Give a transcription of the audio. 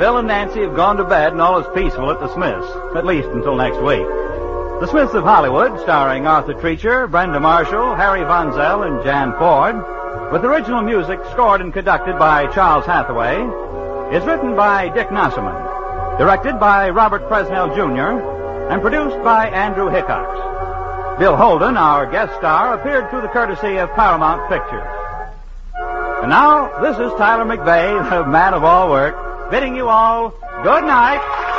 Bill and Nancy have gone to bed and all is peaceful at the Smiths, at least until next week. The Smiths of Hollywood, starring Arthur Treacher, Brenda Marshall, Harry Von Zell, and Jan Ford, with original music scored and conducted by Charles Hathaway, is written by Dick Nosserman, directed by Robert Presnell Jr., and produced by Andrew Hickox. Bill Holden, our guest star, appeared through the courtesy of Paramount Pictures. And now, this is Tyler McVeigh, the man of all work, bidding you all good night.